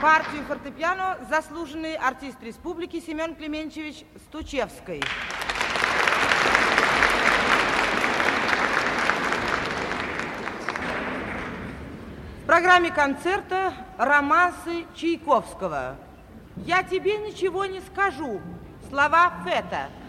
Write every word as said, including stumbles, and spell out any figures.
партию фортепиано заслуженный артист республики Семен Климентьевич Стучевский. В программе концерта романсы Чайковского. «Я тебе ничего не скажу». Слова Фета.